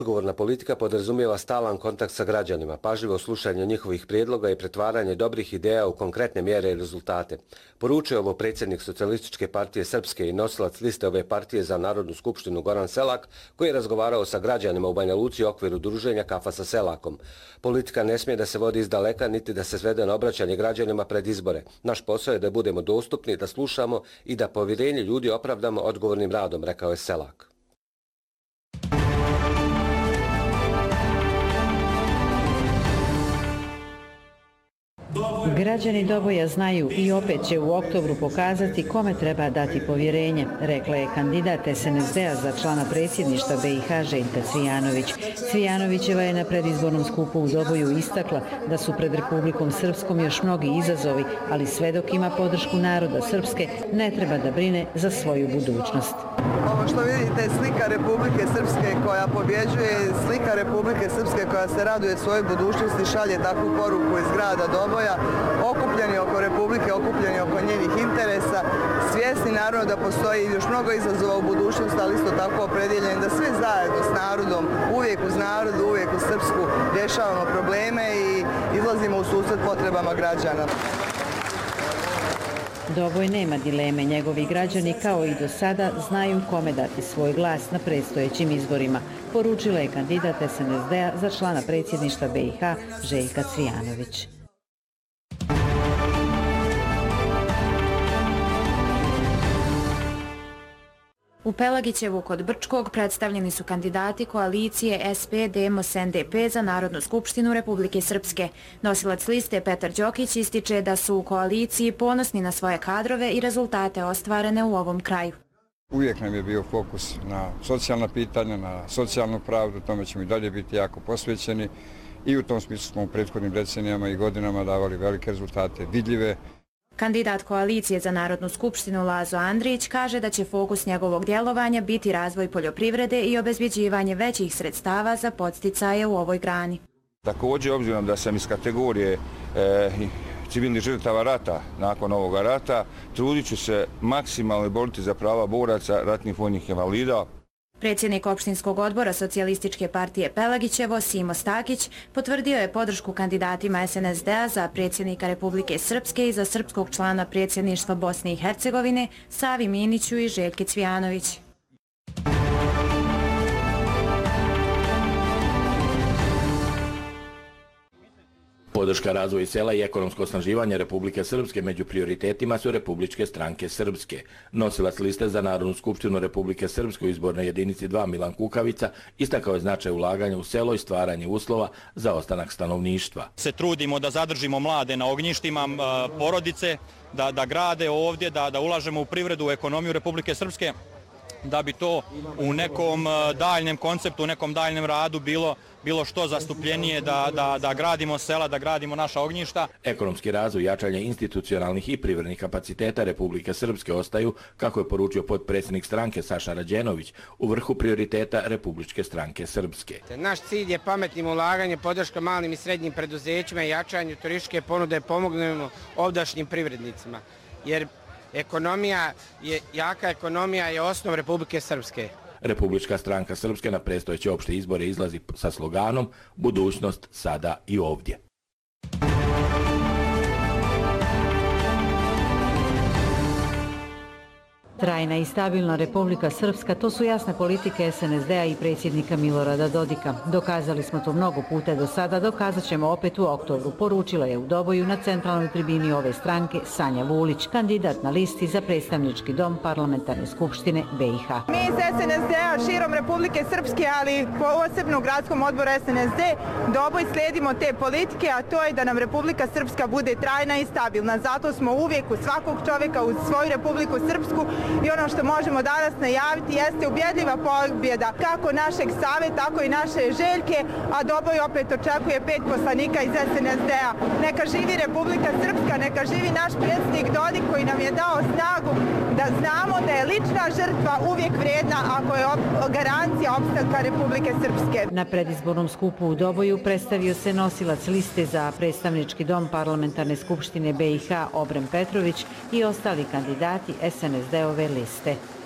Odgovorna politika podrazumijeva stalan kontakt sa građanima, pažljivo slušanje njihovih prijedloga i pretvaranje dobrih ideja u konkretne mjere i rezultate. Poručuje ovo predsjednik Socijalističke partije Srpske i nosilac liste ove partije za Narodnu skupštinu Goran Selak, koji je razgovarao sa građanima u Banja Luci u okviru druženja Kafa sa Selakom. Politika ne smije da se vodi iz daleka, niti da se svede na obraćanje građanima pred izbore. Naš posao je da budemo dostupni, da slušamo i da povjerenje ljudi opravdamo odgovornim radom, rekao je Selak. Građani Doboja znaju i opet će u oktobru pokazati kome treba dati povjerenje, rekla je kandidat SNSD-a za člana predsjedništva BiH Željka Cvijanović. Cvijanovićeva je na predizbornom skupu u Doboju istakla da su pred Republikom Srpskom još mnogi izazovi, ali sve dok ima podršku naroda Srpske, ne treba da brine za svoju budućnost. Ovo što vidite je slika Republike Srpske koja pobjeđuje, slika Republike Srpske koja se raduje svojoj budućnosti, šalje takvu poruku iz grada Doboja, okupljeni oko Republike, okupljeni oko njenih interesa, svjesni naravno da postoji još mnogo izazova u budućnosti, ali isto tako opredjeljeni da svi zajedno s narodom, uvijek uz narod, uvijek uz Srpsku, rješavamo probleme i izlazimo u susret potrebama građana. Doboj nema dileme, njegovi građani kao i do sada znaju kome dati svoj glas na predstojećim izborima, poručila je kandidat SNSD-a za člana predsjedništva BiH Željka Cvijanović. U Pelagićevu kod Brčkog predstavljeni su kandidati koalicije SP-Demos-NDP za Narodnu skupštinu Republike Srpske. Nosilac liste Petar Đokić ističe da su u koaliciji ponosni na svoje kadrove i rezultate ostvarene u ovom kraju. Uvijek nam je bio fokus na socijalna pitanja, na socijalnu pravdu, tome ćemo i dalje biti jako posvećeni i u tom smislu smo u prethodnim decenijama i godinama davali velike rezultate, vidljive. Kandidat koalicije za Narodnu skupštinu Lazo Andrić kaže da će fokus njegovog djelovanja biti razvoj poljoprivrede i obezbjeđivanje većih sredstava za podsticaje u ovoj grani. Također, obzirom da sam iz kategorije civilnih žrtava rata nakon ovoga rata, trudit ću se maksimalno boriti za prava boraca, ratnih vojnih invalida. Predsjednik opštinskog odbora Socijalističke partije Pelagićevo, Simo Stakić, potvrdio je podršku kandidatima SNSD-a za predsjednika Republike Srpske i za srpskog člana predsjedništva Bosne i Hercegovine, Savi Miniću i Željke Cvijanović. Podrška razvoju sela i ekonomsko osnaživanje Republike Srpske među prioritetima su Republičke stranke Srpske. Nosilac liste za Narodnu skupštinu Republike Srpske u izbornoj jedinici 2 Milan Kukavica istakao je značaj ulaganja u selo i stvaranje uslova za ostanak stanovništva. Se trudimo da zadržimo mlade na ognjištima, porodice, da grade ovdje, da ulažemo u privredu, u ekonomiju Republike Srpske, da bi to u nekom daljnjem konceptu, u nekom daljnjem radu bilo što zastupljenije, da gradimo sela, da gradimo naša ognjišta. Ekonomski razvoj i jačanje institucionalnih i privrednih kapaciteta Republike Srpske ostaju, kako je poručio potpredsjednik stranke Saša Rađenović, u vrhu prioriteta Republičke stranke Srpske. Naš cilj je pametnim ulaganjem, podrška malim i srednjim preduzećima i jačanju turističke ponude pomognemo ovdašnjim privrednicima. Jer jaka ekonomija je osnov Republike Srpske. Republička stranka Srpske na predstojeće opšte izbore izlazi sa sloganom "Budućnost sada i ovdje". Trajna i stabilna Republika Srpska, to su jasne politike SNSD-a i predsjednika Milorada Dodika. Dokazali smo to mnogo puta do sada, dokazat ćemo opet u oktobru, poručila je u Doboju na centralnoj tribini ove stranke Sanja Vulić, kandidat na listi za predstavnički dom Parlamentarne skupštine BiH. Mi iz SNSD-a širom Republike Srpske, ali posebno u gradskom odboru SNSD, Doboj slijedimo te politike, a to je da nam Republika Srpska bude trajna i stabilna. Zato smo uvijek u svakog čovjeka uz svoju Republiku Srpsku. I ono što možemo danas najaviti jeste ubjedljiva pobjeda kako našeg Save, tako i naše Željke, a Doboj opet očekuje 5 poslanika iz SNSD-a. Neka živi Republika Srpska, neka živi naš predsjednik Dodik koji nam je dao snagu da znamo da je lična žrtva uvijek vrijedna ako je garancija opstanka Republike Srpske. Na predizbornom skupu u Doboju predstavio se nosilac liste za predstavnički dom Parlamentarne skupštine BiH Obrem Petrović i ostali kandidati SNSD-ove liste.